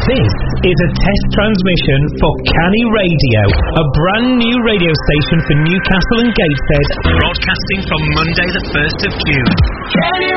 This is a test transmission for Canny Radio, a brand new radio station for Newcastle and Gateshead, broadcasting from Monday the 1st of June. Canny